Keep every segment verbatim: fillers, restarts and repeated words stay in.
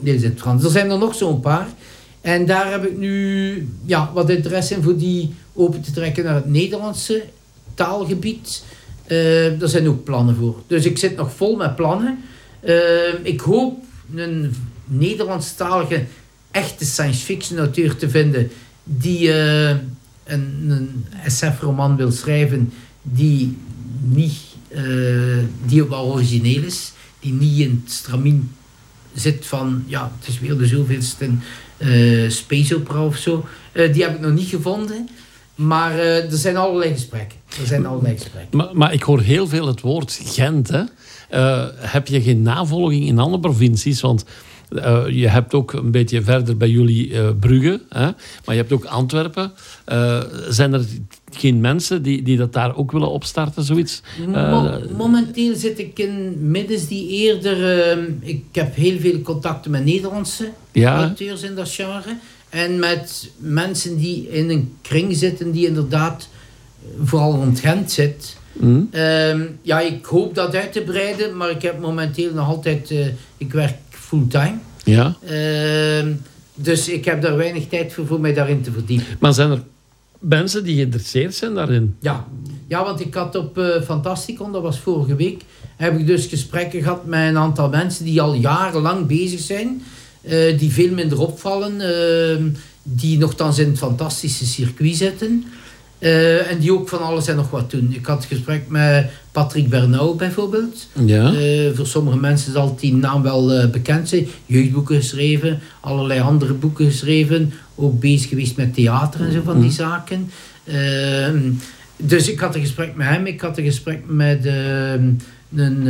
grotendeels in het Frans. Er zijn er nog zo'n paar. En daar heb ik nu ja, wat interesse in voor die open te trekken naar het Nederlandse taalgebied. Uh, er zijn ook plannen voor. Dus ik zit nog vol met plannen. Uh, ik hoop een Nederlandstalige echte science fiction auteur te vinden die uh, een, een S F-roman wil schrijven die niet uh, die wel origineel is, die niet in het stramien zit van ja, het is weer de zoveelste uh, space opera of zo. Uh, die heb ik nog niet gevonden. Maar uh, er zijn allerlei gesprekken. Er zijn allerlei gesprekken. Maar, maar ik hoor heel veel het woord Gent. Hè? Uh, heb je geen navolging in andere provincies? Want uh, je hebt ook een beetje verder bij jullie uh, Brugge. Hè? Maar je hebt ook Antwerpen. Uh, zijn er geen mensen die, die dat daar ook willen opstarten? Zoiets? Uh, Mo- momenteel zit ik in middens die eerder... Uh, ik heb heel veel contacten met Nederlandse ja. auteurs in dat genre. En met mensen die in een kring zitten die inderdaad vooral rond Gent zit. Mm. Um, ja, ik hoop dat uit te breiden, maar ik heb momenteel nog altijd... Uh, ik werk fulltime. Ja. Um, dus ik heb daar weinig tijd voor, voor mij daarin te verdiepen. Maar zijn er mensen die geïnteresseerd zijn daarin? Ja, ja want ik had op uh, Fantasticon, dat was vorige week, heb ik dus gesprekken gehad met een aantal mensen die al jarenlang bezig zijn... Uh, die veel minder opvallen, uh, die nogthans in het fantastische circuit zitten uh, en die ook van alles en nog wat doen. Ik had een gesprek met Patrick Bernau bijvoorbeeld. Ja. Uh, voor sommige mensen zal die naam wel uh, bekend zijn. Jeugdboeken geschreven, allerlei andere boeken geschreven, ook bezig geweest met theater en zo van die zaken. Uh, dus ik had een gesprek met hem, ik had een gesprek met uh, een,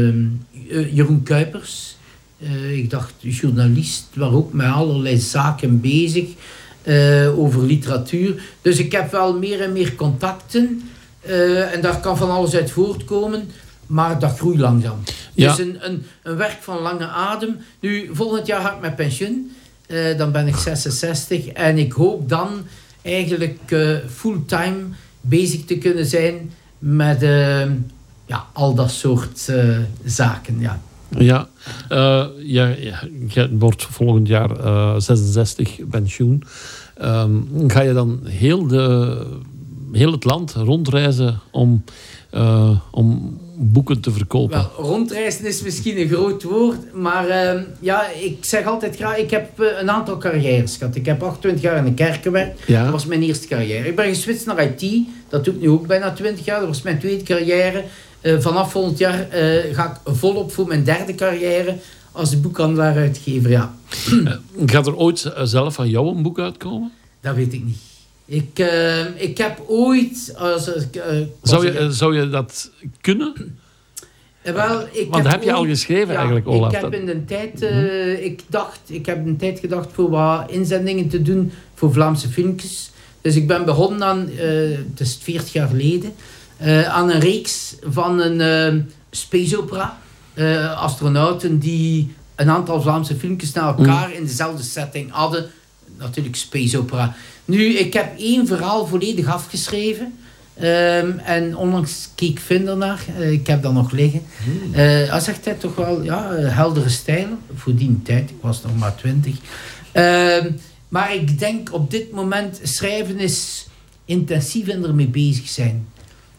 uh, Jeroen Kuipers. Uh, ik dacht, journalist, maar ook met allerlei zaken bezig uh, over literatuur. Dus ik heb wel meer en meer contacten uh, en daar kan van alles uit voortkomen, maar dat groeit langzaam. Ja. Dus een, een, een werk van lange adem. Nu, volgend jaar ga ik met pensioen, uh, dan ben ik zesenzestig en ik hoop dan eigenlijk uh, fulltime bezig te kunnen zijn met uh, ja, al dat soort uh, zaken, ja. Ja, uh, ja, ja, je wordt volgend jaar uh, zesenzestig pensioen. Um, ga je dan heel, de, heel het land rondreizen om, uh, om boeken te verkopen? Wel, rondreizen is misschien een groot woord, maar uh, ja, ik zeg altijd graag, ik heb uh, een aantal carrières gehad. Ik heb achtentwintig jaar in de kerk gewerkt, ja. Dat was mijn eerste carrière. Ik ben geswitcht naar I T, dat doe ik nu ook bijna twintig jaar, dat was mijn tweede carrière. Uh, vanaf volgend jaar uh, ga ik volop voor mijn derde carrière als boekhandelaar uitgever, ja. Uh, gaat er ooit uh, zelf van jou een boek uitkomen? Dat weet ik niet. Ik, uh, ik heb ooit... Als, uh, zou, je, uh, zou je dat kunnen? Uh, wel, ik Want heb, heb je ooit, al geschreven ja, eigenlijk, Olaf? Ik heb in de tijd... Uh, hm? ik, dacht, ik heb een tijd gedacht voor wat inzendingen te doen voor Vlaamse filmpjes. Dus ik ben begonnen aan... Uh, het is veertig jaar geleden... Uh, aan een reeks van een uh, space opera. Uh, astronauten die een aantal Vlaamse filmpjes naar elkaar mm. in dezelfde setting hadden. Natuurlijk space opera. Nu, ik heb één verhaal volledig afgeschreven. Um, en onlangs keek Finn ernaar. Uh, ik heb dat nog liggen. Mm. Uh, hij zegt hij toch wel, ja, heldere stijl. Voor die tijd, ik was nog maar twintig. Uh, maar ik denk op dit moment, schrijven is intensief en ermee bezig zijn.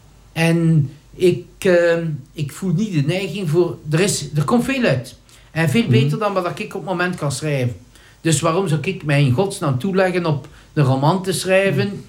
En ik, uh, ik voel niet de neiging voor... Er, is, er komt veel uit. En veel beter dan wat ik op het moment kan schrijven. Dus waarom zou ik mij in godsnaam toeleggen op een roman te schrijven?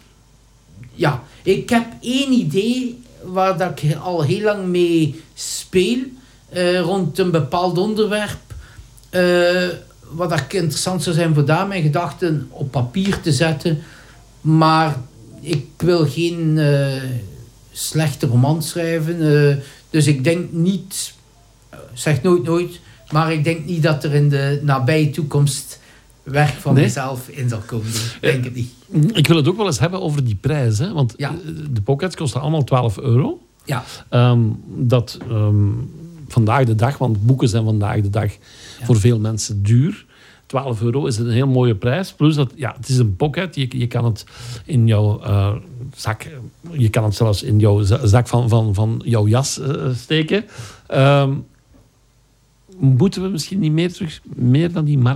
Ja, ik heb één idee waar dat ik al heel lang mee speel. Uh, rond een bepaald onderwerp. Uh, wat dat interessant zou zijn voor daar mijn gedachten op papier te zetten. Maar ik wil geen... Uh, slechte roman schrijven. Uh, dus ik denk niet, zeg nooit nooit, maar ik denk niet dat er in de nabije toekomst werk van nee? mezelf in zal komen. Ik denk het niet. Ik wil het ook wel eens hebben over die prijs. Hè? Want ja. de pockets kosten allemaal twaalf euro. Ja. Um, dat um, vandaag de dag, want boeken zijn vandaag de dag ja. voor veel mensen duur. twaalf euro is een heel mooie prijs. Plus dat, ja, het is een pocket. Je, je kan het in jouw uh, zak... Je kan het zelfs in jouw zak van, van, van jouw jas uh, steken. Um, moeten we misschien niet meer terug... Meer dan die markt